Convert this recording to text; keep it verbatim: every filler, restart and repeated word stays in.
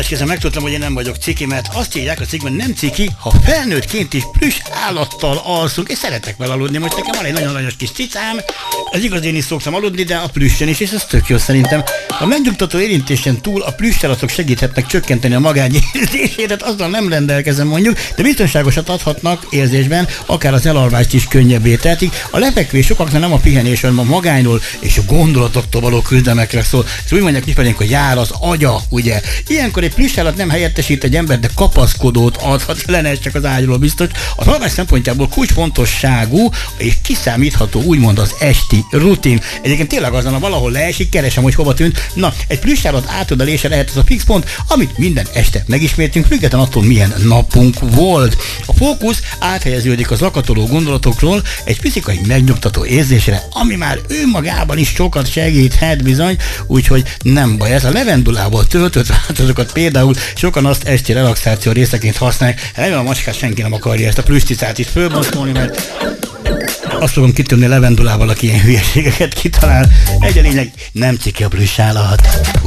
Kézzel megtudtam, hogy én nem vagyok ciki, mert azt írják a cikkben, nem ciki, ha felnőttként is plüss állattal alszunk, és szeretek vele aludni. Most nekem van egy nagyon aranyos kis cicám, az igaz, én is szoktam aludni, de a plüssen is, és ez tök jó szerintem. A megnyugtató érintésen túl a plüssállatok segíthetnek csökkenteni a magányérzését, tehát azzal nem rendelkezem mondjuk, de biztonságosat adhatnak érzésben, akár az elalvást is könnyebbé tehetik. A lefekvés sokaknak nem a pihenés, hanem a magányról és a gondolatoktól való küzdelmekre szól. Ez úgy mondják kifelénk, hogy jár az agya, ugye? Ilyenkor egy plüssállat nem helyettesít egy ember, de kapaszkodót adhat, lenne ez csak az ágyról biztos. A alvás szempontjából kulcsfontosságú és kiszámítható úgymond az esti rutin. Egyébként tényleg azon, ha valahol leesik, keresem, hogy hova tűnt. Na, egy plüssállat átödelése lehet ez a fix pont, amit minden este megismétlünk, függetlenül attól, milyen napunk volt. A fókusz áthelyeződik az zakatoló gondolatokról egy fizikai megnyugtató érzésre, ami már önmagában is sokat segíthet bizony, úgyhogy nem baj. Ez a levendulával töltött változatokat például sokan azt esti relaxáció részeként használják. Eleve a macskát senki nem akarja ezt a plüsscicát itt fölbaszolni, mert azt fogom kitömni levendulával, aki ilyen hülyeségeket kitalál. Egy a lényeg, nem ciki a plüssállat.